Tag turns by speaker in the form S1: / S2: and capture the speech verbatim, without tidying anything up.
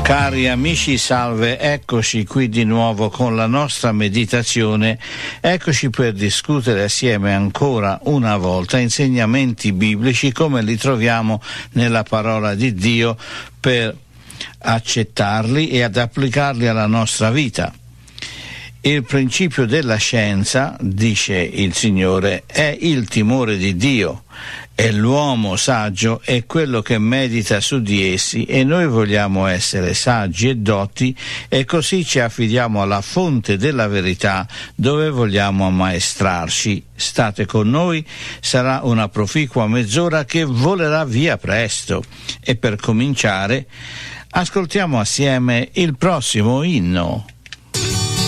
S1: Cari amici, salve, eccoci qui di nuovo con la nostra meditazione, eccoci per discutere assieme ancora una volta insegnamenti biblici come li troviamo nella parola di Dio, per accettarli e ad applicarli alla nostra vita. Il principio della scienza, dice il Signore, è il timore di Dio, e l'uomo saggio è quello che medita su di essi, e noi vogliamo essere saggi e dotti, e così ci affidiamo alla fonte della verità dove vogliamo ammaestrarci. State con noi, sarà una proficua mezz'ora che volerà via presto, e per cominciare ascoltiamo assieme il prossimo inno.